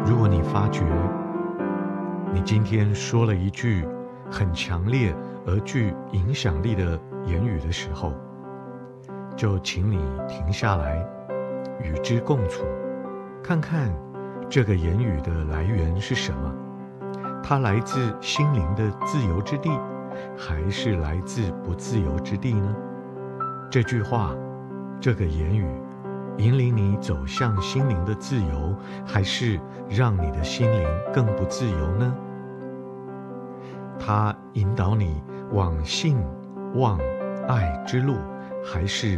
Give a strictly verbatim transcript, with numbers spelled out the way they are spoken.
如果你发觉你今天说了一句很强烈而具影响力的言语的时候，就请你停下来，与之共处，看看这个言语的来源是什么。它来自心灵的自由之地，还是来自不自由之地呢？这句话，这个言语，引领你走向心灵的自由，还是让你的心灵更不自由呢？它引导你往信、望、爱之路，还是